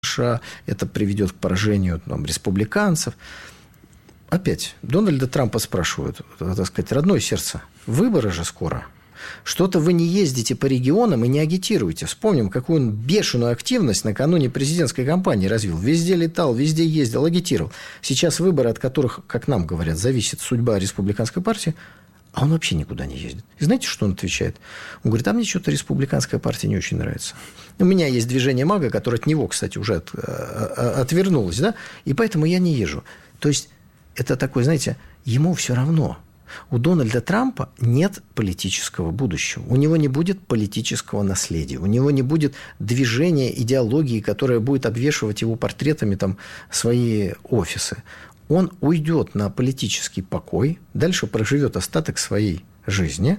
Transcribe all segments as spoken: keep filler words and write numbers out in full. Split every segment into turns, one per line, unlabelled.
США, это приведет к поражению там, республиканцев. Опять, Дональда Трампа спрашивают, так сказать, родное сердце, выборы же скоро. Что-то вы не ездите по регионам и не агитируете. Вспомним, какую он бешеную активность накануне президентской кампании развил. Везде летал, везде ездил, агитировал. Сейчас выборы, от которых, как нам говорят, зависит судьба республиканской партии, а он вообще никуда не ездит. И знаете, что он отвечает? Он говорит, а мне что-то республиканская партия не очень нравится. У меня есть движение МАГА, которое от него, кстати, уже от, отвернулось, да? И поэтому я не езжу. То есть, это такое, знаете, ему все равно. У Дональда Трампа нет политического будущего. У него не будет политического наследия. У него не будет движения, идеологии, которая будет обвешивать его портретами там, свои офисы. Он уйдет на политический покой, дальше проживет остаток своей жизни,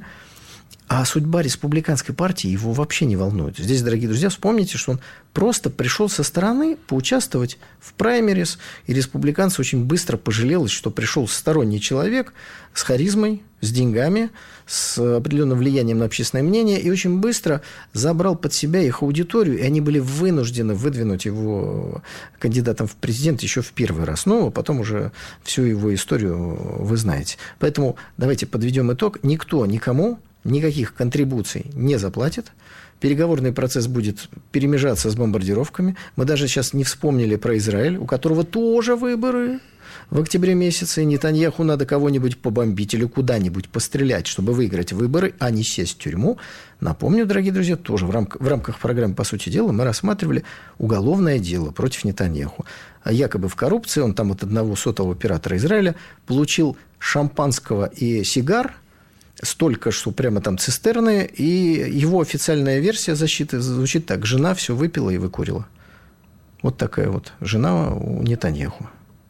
а судьба республиканской партии его вообще не волнует. Здесь, дорогие друзья, вспомните, что он просто пришел со стороны поучаствовать в праймерис, и республиканцы очень быстро пожалелось, что пришел сторонний человек с харизмой, с деньгами, с определенным влиянием на общественное мнение, и очень быстро забрал под себя их аудиторию, и они были вынуждены выдвинуть его кандидатом в президент еще в первый раз. Ну, а потом уже всю его историю вы знаете. Поэтому давайте подведем итог. Никто никому никаких контрибуций не заплатит. Переговорный процесс будет перемежаться с бомбардировками. Мы даже сейчас не вспомнили про Израиль, у которого тоже выборы в октябре месяце. И Нетаньяху надо кого-нибудь побомбить или куда-нибудь пострелять, чтобы выиграть выборы, а не сесть в тюрьму. Напомню, дорогие друзья, тоже в рамках, в рамках программы «По сути дела» мы рассматривали уголовное дело против Нетаньяху. А якобы в коррупции он там от одного сотового оператора Израиля получил шампанского и сигар, столько, что прямо там цистерны, и его официальная версия защиты звучит так: жена все выпила и выкурила. Вот такая вот жена у Нетаньяху.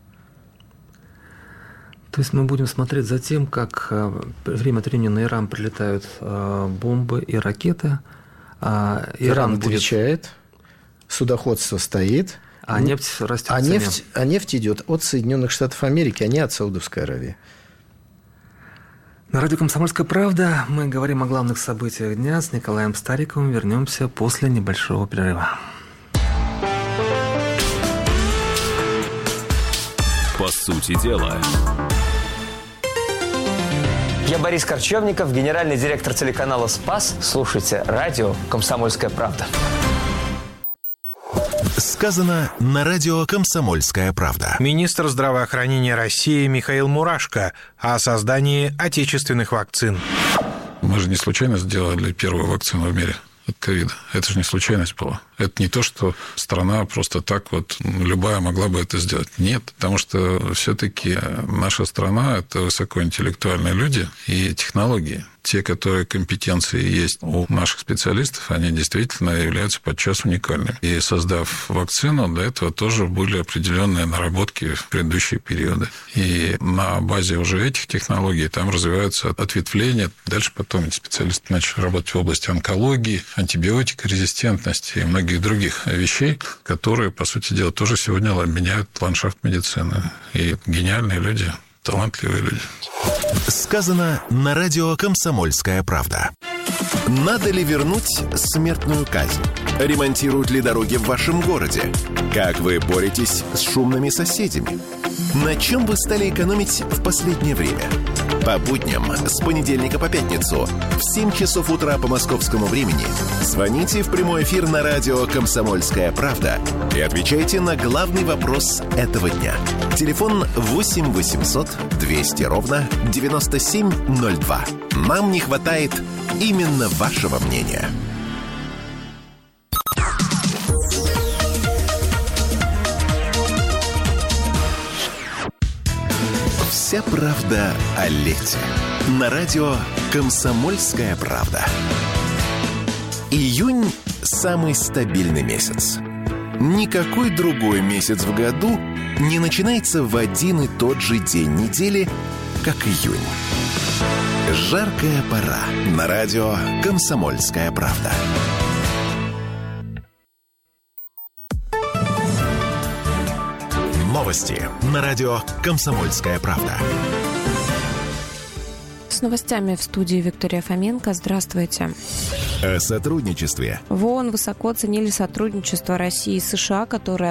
То есть мы будем смотреть за тем, как время от времени на Иран прилетают бомбы и ракеты. А Иран, Иран отвечает, будет... судоходство стоит, а нефть растет.
А нефть, а нефть идет от Соединенных Штатов Америки, а не от Саудовской Аравии.
На радио «Комсомольская правда» мы говорим о главных событиях дня с Николаем Стариковым. Вернемся после небольшого перерыва.
По сути дела.
Я Борис Корчевников, генеральный директор телеканала «Спас». Слушайте радио «Комсомольская правда».
Сказано на радио «Комсомольская правда».
Министр здравоохранения России Михаил Мурашко о создании отечественных вакцин.
Мы же не случайно сделали первую вакцину в мире от ковида. Это же не случайность была. Это не то, что страна просто так вот, любая могла бы это сделать. Нет, потому что все-таки наша страна – это высокоинтеллектуальные люди и технологии. Те, которые компетенции есть у наших специалистов, они действительно являются подчас уникальными. И создав вакцину, для этого тоже были определенные наработки в предыдущие периоды. И на базе уже этих технологий там развиваются ответвления. Дальше потом эти специалисты начали работать в области онкологии, антибиотикорезистентности и многих других вещей, которые, по сути дела, тоже сегодня меняют ландшафт медицины. И гениальные люди, талантливые люди.
Сказано на радио «Комсомольская правда». Надо ли вернуть смертную казнь? Ремонтируют ли дороги в вашем городе? Как вы боретесь с шумными соседями? На чем вы стали экономить в последнее время? По будням с понедельника по пятницу в семь часов утра по московскому времени звоните в прямой эфир на радио «Комсомольская правда» и отвечайте на главный вопрос этого дня. Телефон восемь восемьсот двести ровно девяносто семь ноль два. Нам не хватает именно вашего мнения. Вся правда о лете. На радио «Комсомольская правда». Июнь – самый стабильный месяц. Никакой другой месяц в году не начинается в один и тот же день недели, как июнь. Жаркая пора. На радио «Комсомольская правда». Новости на радио «Комсомольская правда».
с новостями в студии Виктория Фоменко. Здравствуйте.
О сотрудничестве.
В ООН высоко оценили сотрудничество России и США, которое